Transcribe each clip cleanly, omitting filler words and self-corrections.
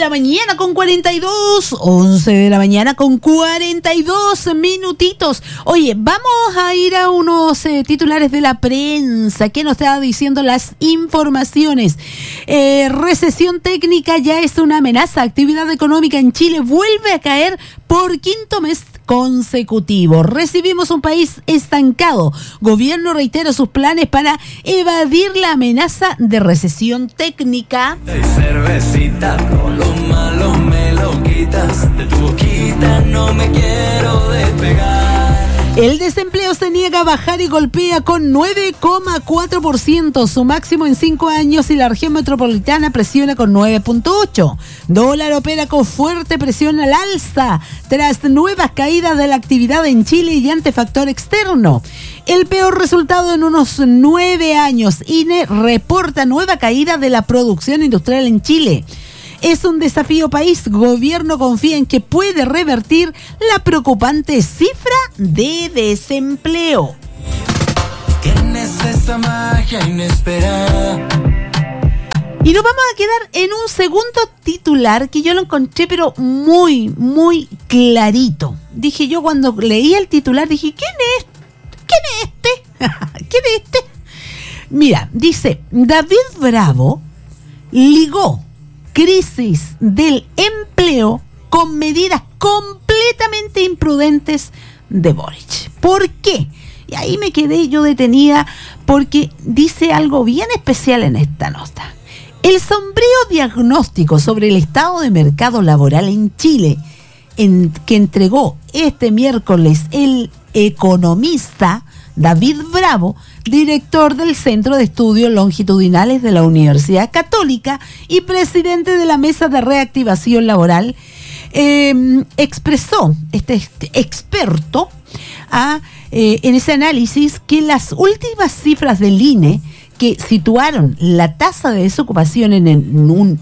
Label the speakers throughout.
Speaker 1: la mañana con 42, 11 de la mañana con 42 minutitos. Oye, vamos a ir a unos titulares de la prensa que nos está diciendo las informaciones. Recesión técnica ya es una amenaza. Actividad económica en Chile vuelve a caer por quinto mes consecutivo. Recibimos un país estancado. Gobierno reitera sus planes para evadir la amenaza de recesión técnica.
Speaker 2: Hey, cervecita, todo lo malo me lo quitas. De tu boquita no me quiero despegar.
Speaker 1: El desempleo se niega a bajar y golpea con 9,4%, su máximo en 5 años, y la región metropolitana presiona con 9,8%. Dólar opera con fuerte presión al alza tras nuevas caídas de la actividad en Chile y ante factor externo. El peor resultado en unos 9 años. INE reporta nueva caída de la producción industrial en Chile. Es un desafío país. Gobierno confía en que puede revertir la preocupante cifra de desempleo.
Speaker 2: Tienes esa magia inesperada.
Speaker 1: Y nos vamos a quedar en un segundo titular que yo lo encontré pero muy, muy clarito. Dije yo cuando leí el titular, dije, ¿quién es este? ¿Quién es este? Mira, dice, David Bravo ligó crisis del empleo con medidas completamente imprudentes de Boric. ¿Por qué? Y ahí me quedé yo detenida porque dice algo bien especial en esta nota. El sombrío diagnóstico sobre el estado de mercado laboral en Chile, que entregó este miércoles el economista David Bravo, director del Centro de Estudios Longitudinales de la Universidad Católica y presidente de la Mesa de Reactivación Laboral, expresó este experto en ese análisis que las últimas cifras del INE, que situaron la tasa de desocupación en un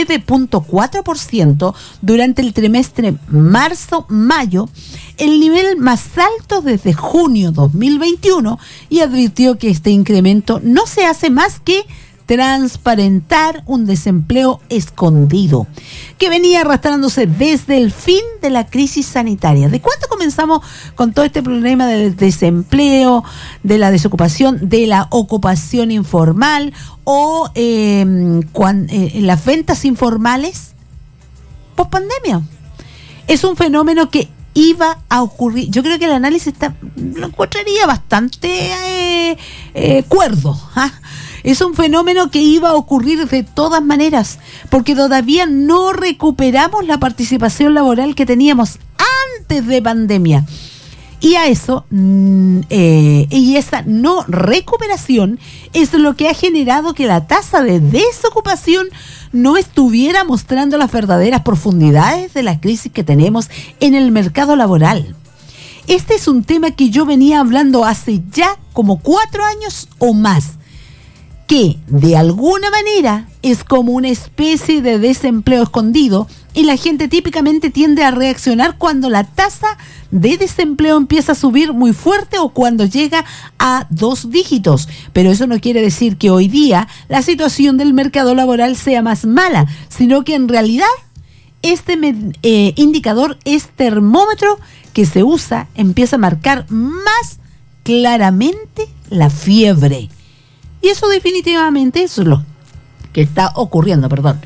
Speaker 1: 9,4% durante el trimestre marzo-mayo, el nivel más alto desde junio 2021, y advirtió que este incremento no se hace más que transparentar un desempleo escondido que venía arrastrándose desde el fin de la crisis sanitaria. ¿De cuánto comenzamos con todo este problema del desempleo, de la desocupación, de la ocupación informal o las ventas informales? Pospandemia. Es un fenómeno que iba a ocurrir. Yo creo que el análisis lo encontraría bastante cuerdo. Es un fenómeno que iba a ocurrir de todas maneras, porque todavía no recuperamos la participación laboral que teníamos antes de pandemia. Y a eso, y esa no recuperación es lo que ha generado que la tasa de desocupación no estuviera mostrando las verdaderas profundidades de la crisis que tenemos en el mercado laboral. Este es un tema que yo venía hablando hace ya como 4 años o más, que de alguna manera es como una especie de desempleo escondido, y la gente típicamente tiende a reaccionar cuando la tasa de desempleo empieza a subir muy fuerte o cuando llega a 2 dígitos. Pero eso no quiere decir que hoy día la situación del mercado laboral sea más mala, sino que en realidad este indicador, este termómetro que se usa, empieza a marcar más claramente la fiebre. Y eso definitivamente, eso es lo que está ocurriendo, perdón.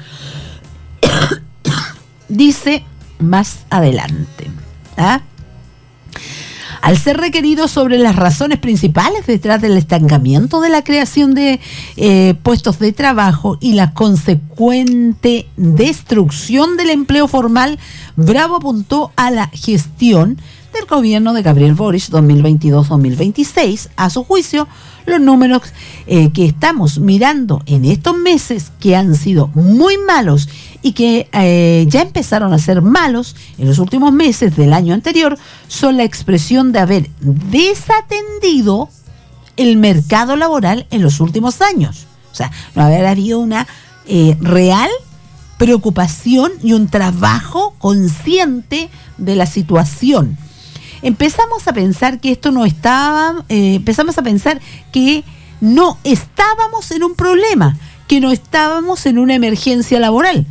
Speaker 1: Dice más adelante, al ser requerido sobre las razones principales detrás del estancamiento de la creación de puestos de trabajo y la consecuente destrucción del empleo formal, Bravo apuntó a la gestión del gobierno de Gabriel Boric 2022-2026. A su juicio, los números que estamos mirando en estos meses, que han sido muy malos y que ya empezaron a ser malos en los últimos meses del año anterior, son la expresión de haber desatendido el mercado laboral en los últimos años. O sea, no haber habido una real preocupación y un trabajo consciente de la situación. Empezamos a pensar que esto no estaba, empezamos a pensar que no estábamos en un problema, que no estábamos en una emergencia laboral.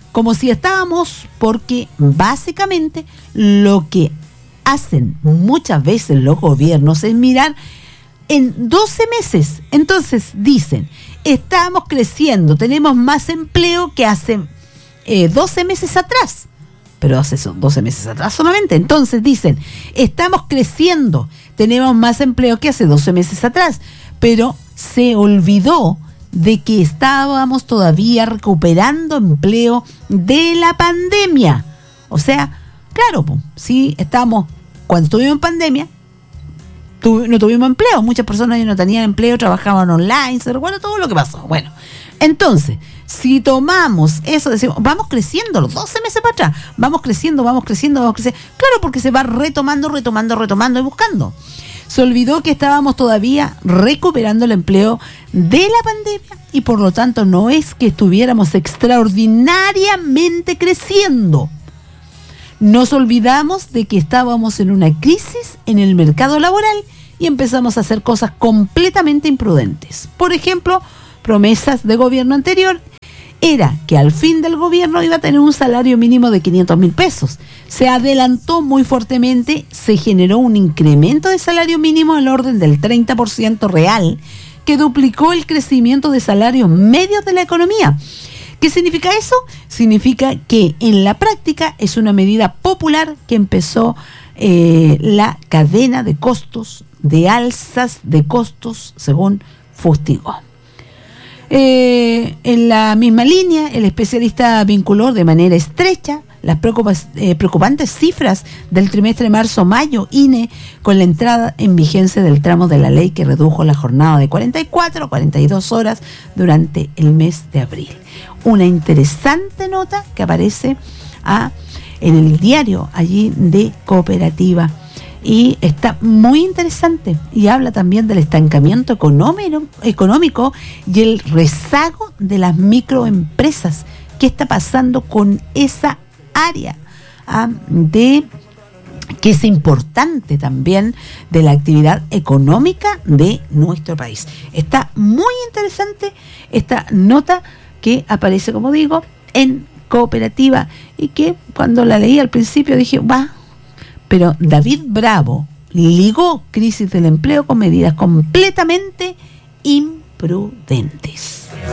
Speaker 1: como si estábamos, porque básicamente lo que hacen muchas veces los gobiernos es mirar en 12 meses. Entonces dicen, estamos creciendo, tenemos más empleo que hace 12 meses atrás, pero hace 12 meses atrás solamente. Entonces dicen, estamos creciendo, tenemos más empleo que hace 12 meses atrás, pero se olvidó de que estábamos todavía recuperando empleo de la pandemia. O sea, claro, sí, cuando estuvimos en pandemia, no tuvimos empleo, muchas personas ya no tenían empleo, trabajaban online, se recuerda todo lo que pasó. Bueno, entonces, si tomamos eso, decimos, vamos creciendo los 12 meses para atrás, vamos creciendo, claro, porque se va retomando y buscando. Se olvidó que estábamos todavía recuperando el empleo de la pandemia y por lo tanto no es que estuviéramos extraordinariamente creciendo. Nos olvidamos de que estábamos en una crisis en el mercado laboral y empezamos a hacer cosas completamente imprudentes. Por ejemplo, promesas de gobierno anterior era que al fin del gobierno iba a tener un salario mínimo de 500,000 pesos. Se adelantó muy fuertemente, se generó un incremento de salario mínimo en el orden del 30% real, que duplicó el crecimiento de salarios medios de la economía. ¿Qué significa eso? Significa que en la práctica es una medida popular que empezó la cadena de costos, de alzas de costos, según fustigó. En la misma línea, el especialista vinculó de manera estrecha las preocupantes cifras del trimestre marzo-mayo INE con la entrada en vigencia del tramo de la ley que redujo la jornada de 44 a 42 horas durante el mes de abril. Una interesante nota que aparece en el diario allí de Cooperativa. Y está muy interesante y habla también del estancamiento económico y el rezago de las microempresas. ¿Qué está pasando con esa área que es importante también de la actividad económica de nuestro país? Está muy interesante esta nota que aparece, como digo, en Cooperativa y que cuando la leí al principio dije, pero David Bravo ligó crisis del empleo con medidas completamente imprudentes.